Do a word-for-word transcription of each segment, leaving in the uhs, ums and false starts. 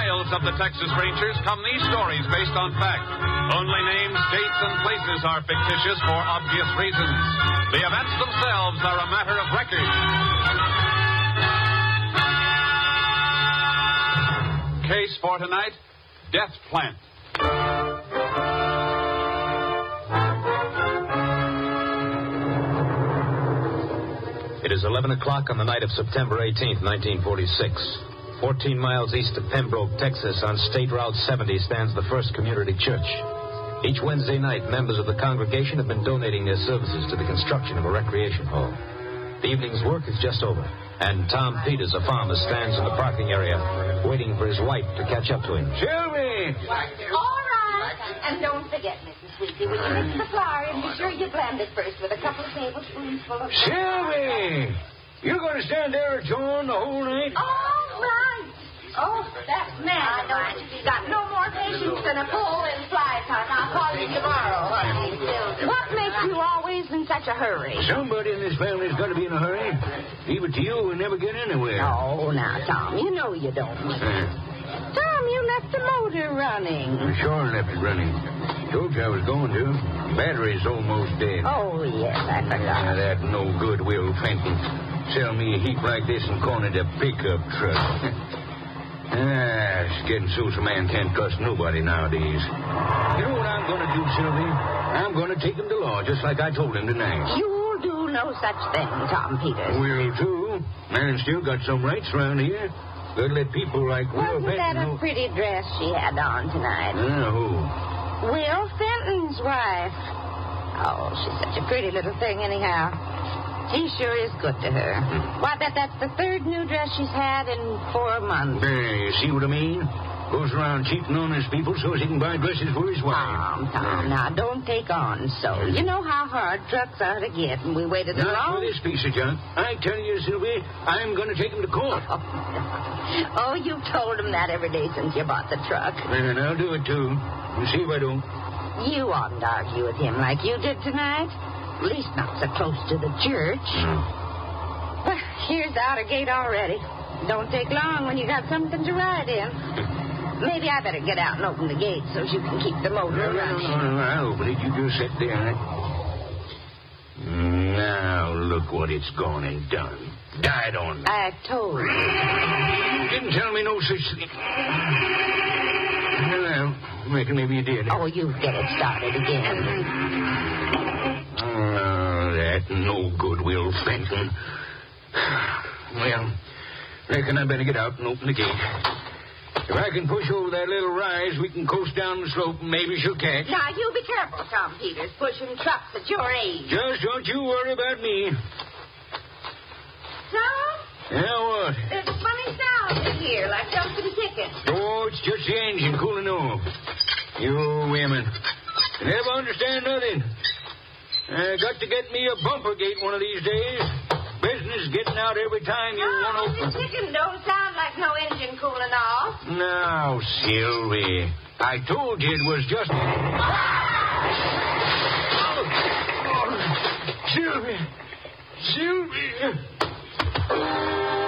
files of the Texas Rangers come these stories based on fact. Only names, dates, and places are fictitious for obvious reasons. The events themselves are a matter of record. Case for tonight, Death Plant. It is eleven o'clock on the night of September eighteenth, nineteen forty-six. Fourteen miles east of Pembroke, Texas, on State Route seventy stands the First Community Church. Each Wednesday night, members of the congregation have been donating their services to the construction of a recreation hall. The evening's work is just over, and Tom Peters, a farmer, stands in the parking area waiting for his wife to catch up to him. Shelby! All right. And don't forget, Missus Sweetie, when you mix the flour in, be sure you blend it first with a couple of tablespoonfuls of... Shelby! You're going to stand there at John the whole night? All right. Oh, that man of mine, he's got no more patience than a bull in fly time. I'll call you tomorrow. What makes you always in such a hurry? Somebody in this family's got to be in a hurry. Leave it to you, we'll never get anywhere. Oh, now, Tom, you know you don't. Uh, Tom, you left the motor running. I sure left it running. Told you I was going to. Battery's almost dead. Oh, yes, I forgot. Ah, that no good, Will Fenton. Sell me a heap like this and call it a pickup truck. Ah, it's getting so a man can't trust nobody nowadays. You know what I'm going to do, Sylvie? I'm going to take him to law, just like I told him tonight. You'll do no such thing, Tom Peters. Will, too. Man still got some rights around here. Got to let people like Will Wasn't Fenton that a know... pretty dress she had on tonight? Ah, who? Will Fenton's wife. Oh, she's such a pretty little thing anyhow. He sure is good to her. Why, bet that's the third new dress she's had in four months. Hey, you see what I mean? Goes around cheating on his people so he can buy dresses for his wife. Tom, Tom, now, don't take on so. You know how hard trucks are to get, and we waited a Not long... for this piece of junk. I tell you, Sylvie, I'm going to take him to court. Oh, you've told him that every day since you bought the truck. And I'll do it, too. You see if I don't. You oughtn't to argue with him like you did tonight. At least not so close to the church. Mm. Well, here's the outer gate already. Don't take long when you got something to ride in. Maybe I better get out and open the gate so you can keep the motor No, no, running. no, no, I'll open it. You just sit there. Now, look what it's gone and done. Died on me. I told you. You didn't tell me no such thing. Well, I reckon maybe you did. Oh, you get it started again. Oh, that no good, Will Fenton. Well, reckon I better get out and open the gate. If I can push over that little rise, we can coast down the slope and maybe she'll catch. Now, you be careful, Tom Peters, pushing trucks at your age. Just don't you worry about me. Tom? Yeah, what? There's a funny sound in here, like something ticking. Oh, it's just the engine cooling off. You women. You never understand nothing. I got to get me a bumper gate one of these days. Business getting out every time you want to Oh, open. the ticking don't sound like no engine cooling off. Now, Sylvie, I told you it was just... Oh, Sylvie! Sylvie!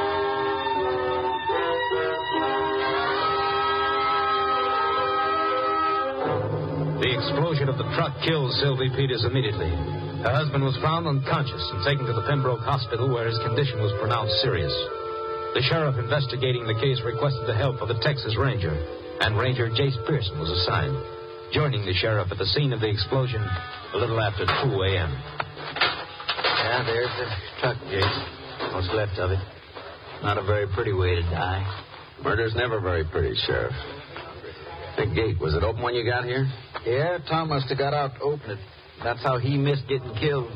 The explosion of the truck killed Sylvie Peters immediately. Her husband was found unconscious and taken to the Pembroke Hospital, where his condition was pronounced serious. The sheriff investigating the case requested the help of the Texas Ranger, and Ranger Jace Pearson was assigned, joining the sheriff at the scene of the explosion a little after two a.m. Yeah, there's the truck, Jace. What's left of it. Not a very pretty way to die. Murder's never very pretty, Sheriff. The gate, was it open when you got here? Yeah, Tom must have got out to open it. That's how he missed getting killed.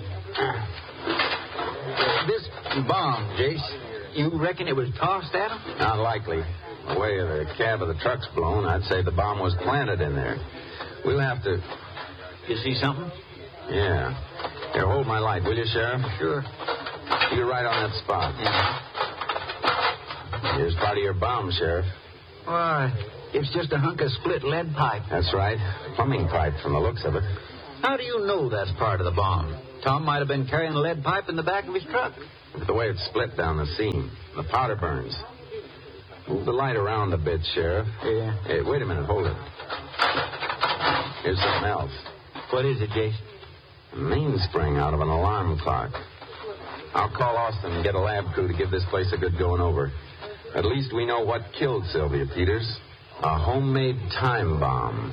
This bomb, Jace, you reckon it was tossed at him? Not likely. The way the cab of the truck's blown, I'd say the bomb was planted in there. We'll have to... You see something? Yeah. Here, hold my light, will you, Sheriff? Sure. You're right on that spot. Yeah. Here's part of your bomb, Sheriff. Why, it's just a hunk of split lead pipe. That's right. Plumbing pipe from the looks of it. How do you know that's part of the bomb? Tom might have been carrying a lead pipe in the back of his truck. Look at the way it's split down the seam. The powder burns. Move the light around a bit, Sheriff. Yeah. Hey, wait a minute. Hold it. Here's something else. What is it, Jason? A mainspring out of an alarm clock. I'll call Austin and get a lab crew to give this place a good going over. At least we know what killed Sylvia Peters. A homemade time bomb.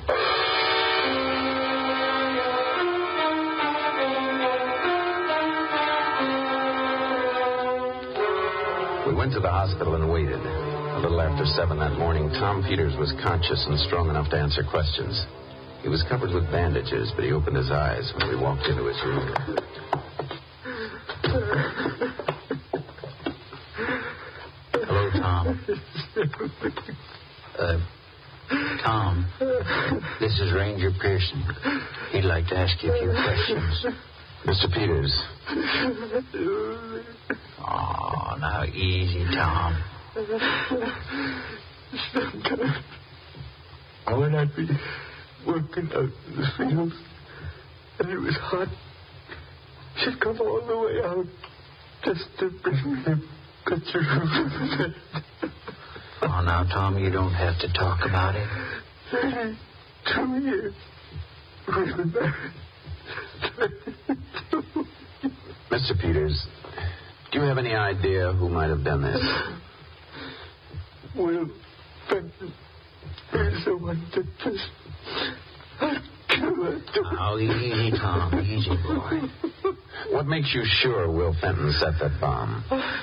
We went to the hospital and waited. A little after seven that morning, Tom Peters was conscious and strong enough to answer questions. He was covered with bandages, but he opened his eyes when we walked into his room. Hello, Tom. Uh, Tom, this is Ranger Pearson. He'd like to ask you a few questions. Mister Peters. Oh, now easy, Tom. Sometimes when I'd be working out in the fields and it was hot, she'd come all the way out just to bring me a pitcher of milk. Oh, now, Tom, you don't have to talk about it. Thirty-two years we've been married. Mister Peters, do you have any idea who might have done this? Will Fenton is the one that this. I'll kill her. Oh, easy, Tom. Easy, boy. What makes you sure Will Fenton set that bomb?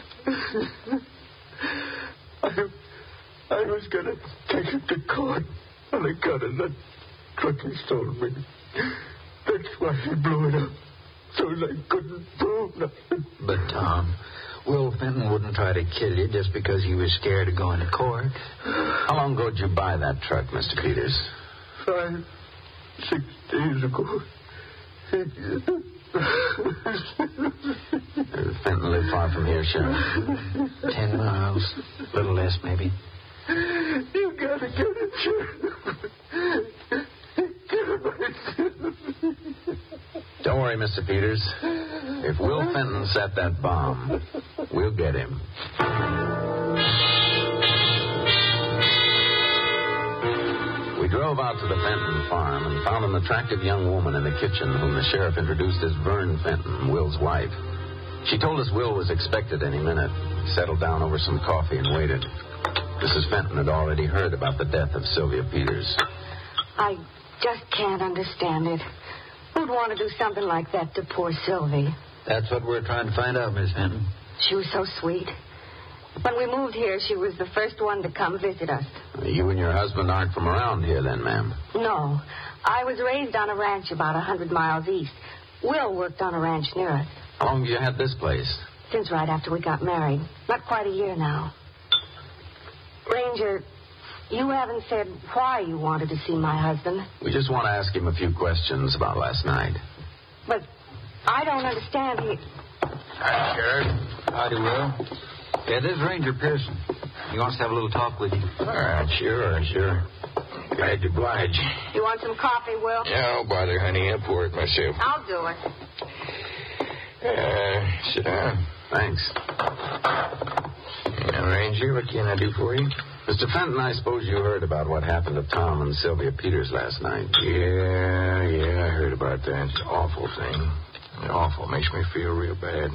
I, I was going to take it to court, and I got in that truck he stole me. That's why he blew it up, so I couldn't prove nothing. But, Tom, Will Fenton wouldn't try to kill you just because he was scared of going to court. How long ago did you buy that truck, Mister Peters? Five, six days ago. Fenton lived far from here, Sheriff. Ten miles. A little less, maybe. You gotta get it, Sheriff. Don't worry, Mister Peters. If Will Fenton set that bomb, we'll get him. We drove out to the Fenton farm and found an attractive young woman in the kitchen whom the sheriff introduced as Vern Fenton, Will's wife. She told us Will was expected any minute. We settled down over some coffee and waited. Missus Fenton had already heard about the death of Sylvia Peters. I just can't understand it. Who'd want to do something like that to poor Sylvie? That's what we're trying to find out, Miss Fenton. She was so sweet. When we moved here, she was the first one to come visit us. You and your husband aren't from around here then, ma'am? No. I was raised on a ranch about a hundred miles east. Will worked on a ranch near us. How long have you had this place? Since right after we got married. Not quite a year now. Ranger, you haven't said why you wanted to see my husband. We just want to ask him a few questions about last night. But I don't understand. He... Hi, Sheriff. Howdy, Will. Yeah, this is Ranger Pearson. He wants to have a little talk with you. All right, sure, sure. Glad to oblige. You want some coffee, Will? Yeah, no bother, honey. I'll pour it myself. I'll do it. Uh, sit down. Thanks. Now, Ranger, what can I do for you? Mister Fenton, I suppose you heard about what happened to Tom and Sylvia Peters last night. Yeah, yeah, I heard about that. It's an awful thing. Awful. Makes me feel real bad.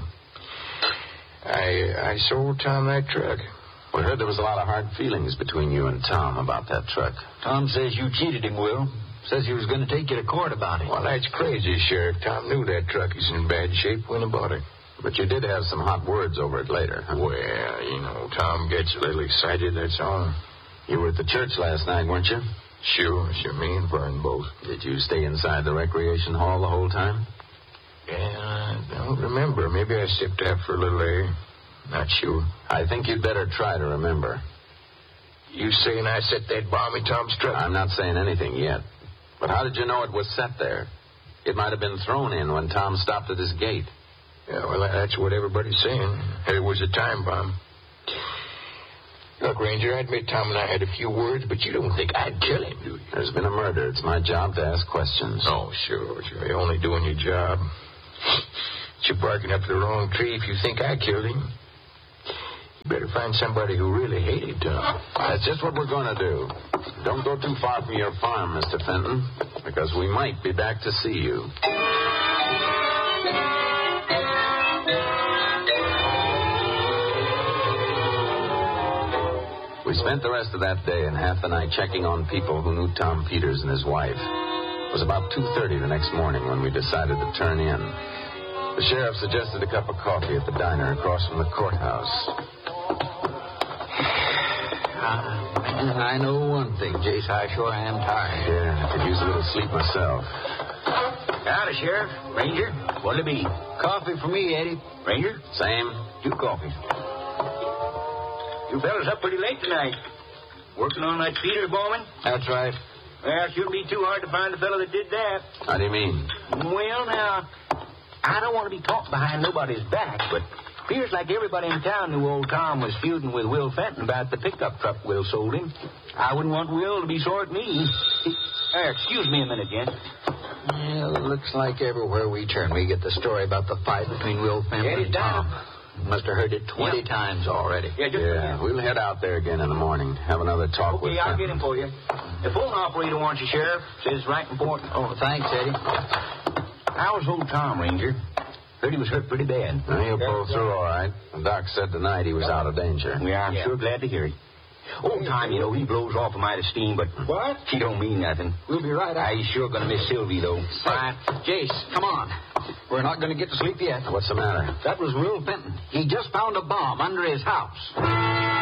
I I sold Tom that truck. We heard there was a lot of hard feelings between you and Tom about that truck. Tom says you cheated him, Will. Says he was going to take you to court about it. Well, that's crazy, Sheriff. Tom knew that truck is in bad shape when he bought it. But you did have some hot words over it later, huh? Well, you know, Tom gets a little excited, that's all. You were at the church last night, weren't you? Sure, sure. Me and Vern both. Did you stay inside the recreation hall the whole time? Yeah, I don't remember. Maybe I stepped out for a little air. Not sure. I think you'd better try to remember. You saying I set that bomb in Tom's truck? I'm not saying anything yet. But how did you know it was set there? It might have been thrown in when Tom stopped at his gate. Yeah, well, that's what everybody's saying. It was a time bomb. Look, Ranger, I admit Tom and I had a few words, but you don't think I'd kill him, do you? There's been a murder. It's my job to ask questions. Oh, sure, sure. You're only doing your job. You're barking up the wrong tree if you think I killed him. Better find somebody who really hated Tom. That's just what we're going to do. Don't go too far from your farm, Mister Fenton, because we might be back to see you. We spent the rest of that day and half the night checking on people who knew Tom Peters and his wife. It was about two thirty the next morning when we decided to turn in. The sheriff suggested a cup of coffee at the diner across from the courthouse. Uh, man, I know one thing, Jace. I sure am tired. Yeah, I could use a little sleep myself. Howdy, Sheriff. Ranger, what'll it be? Coffee for me, Eddie. Ranger, Same? two coffees. You fellas up pretty late tonight. Working on that Peters Bowman? That's right. Well, it shouldn't be too hard to find the fellow that did that. How do you mean? Well, now, I don't want to be talked behind nobody's back, but appears like everybody in town knew old Tom was feuding with Will Fenton about the pickup truck Will sold him. I wouldn't want Will to be sore at me. Uh, excuse me a minute, gent. Well, it looks like everywhere we turn, we get the story about the fight between Will Fenton Yeah, and he's down. Tom. Must have heard it twenty Yeah. times already. Yeah, just Yeah, we'll head out there again in the morning. Have another talk with Okay, I'll Fenton. get him for you. The phone operator wants you, Sheriff. Says right important. Oh, thanks, Eddie. How's old Tom, Ranger? Heard he was hurt pretty bad. Well, he'll pull through all right. The doc said tonight he was out of danger. Yeah, I'm sure glad to hear it. Old Tom, you know, he blows off a mite of steam, but What? he don't mean nothing. We'll be right Ah, out. he's sure going to miss Sylvie, though. Right. Jace, come on. We're not going to get to sleep yet. What's the matter? That was Will Fenton. He just found a bomb under his house.